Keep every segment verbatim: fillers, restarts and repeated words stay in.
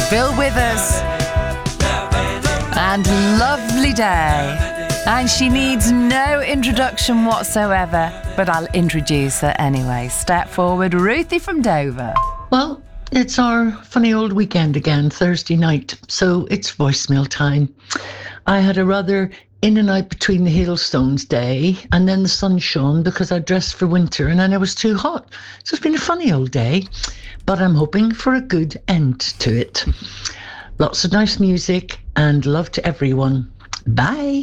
Bill Withers. And Lovely Day. And she needs no introduction whatsoever, but I'll introduce her anyway. Step forward, Ruthie from Dover. Well, it's our funny old weekend again, Thursday night, so it's voicemail time. I had a rather in and out between the hailstones day, and then the sun shone because I dressed for winter and then it was too hot. So it's been a funny old day, but I'm hoping for a good end to it. Lots of nice music and love to everyone. Bye.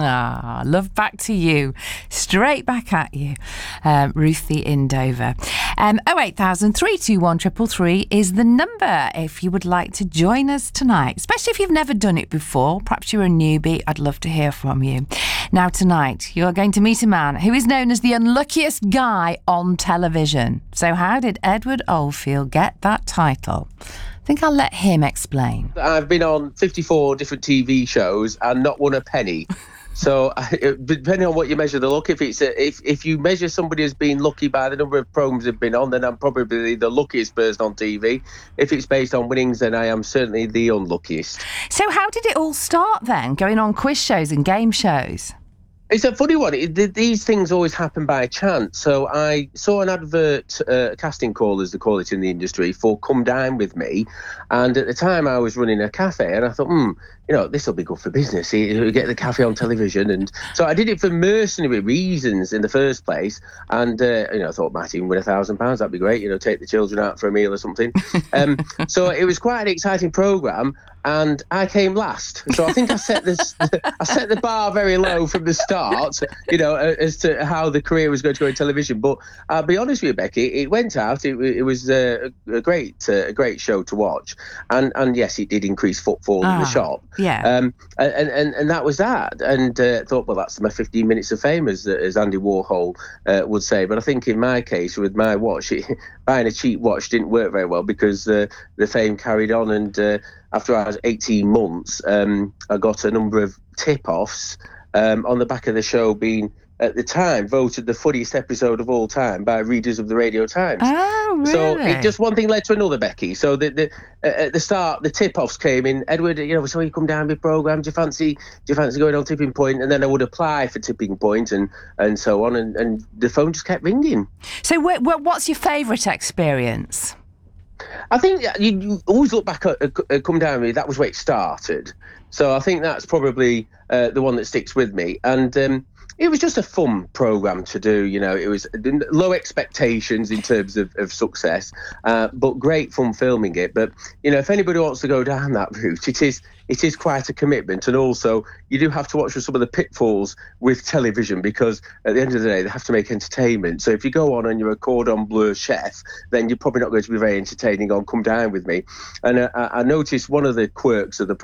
Ah, love back to you. Straight back at you. Um, Ruthie in Dover. Um, oh eight thousand, three two one, three three three is the number if you would like to join us tonight, especially if you've never done it before. Perhaps you're a newbie. I'd love to hear from you. Now, tonight, you're going to meet a man who is known as the unluckiest guy on television. So how did Edward Oldfield get that title? I think I'll let him explain. I've been on fifty-four different T V shows and not won a penny. So depending on what you measure the luck, if it's a, if if you measure somebody as being lucky by the number of programs they've been on, then I'm probably the luckiest person on T V. If it's based on winnings, then I am certainly the unluckiest. So how did it all start then, going on quiz shows and game shows? It's a funny one. It, these things always happen by chance. So I saw an advert, uh, casting call as they call it in the industry, for Come Dine With Me. And at the time I was running a cafe and I thought, hmm, you know, this will be good for business. You get the cafe on television. And so I did it for mercenary reasons in the first place. And, uh, you know, I thought, might even win a thousand pounds. That'd be great. You know, take the children out for a meal or something. Um, so it was quite an exciting programme. And I came last, so I think I set this. I set the bar very low from the start, you know, as to how the career was going to go in television. But I'll be honest with you, Becky, it went out. It, it was a, a great, uh, a great show to watch, and and yes, it did increase footfall ah, in the shop. Yeah. Um. And and and that was that. And uh, thought, well, that's my fifteen minutes of fame, as as Andy Warhol uh, would say. But I think in my case, with my watch, it, buying a cheap watch didn't work very well because uh, the fame carried on and. Uh, After I was eighteen months, um, I got a number of tip-offs um, on the back of the show being, at the time, voted the funniest episode of all time by readers of the Radio Times. Oh, really? So it, just one thing led to another, Becky. So the, the, uh, at the start, the tip-offs came in. Edward, you know, so you come down with programme. Do you fancy? Do you fancy going on Tipping Point? And then I would apply for Tipping Point and and so on. And, and the phone just kept ringing. So wh- wh- what's your favourite experience? I think you, you always look back at, at Come Down With Me. That was where it started. So I think that's probably uh, the one that sticks with me. And um, it was just a fun programme to do. You know, it was low expectations in terms of, of success, uh, but great fun filming it. But, you know, if anybody wants to go down that route, it is it is quite a commitment. And also, you do have to watch for some of the pitfalls with television because at the end of the day, they have to make entertainment. So if you go on and you're a cordon bleu chef, then you're probably not going to be very entertaining on Come Down With Me. And uh, I noticed one of the quirks of the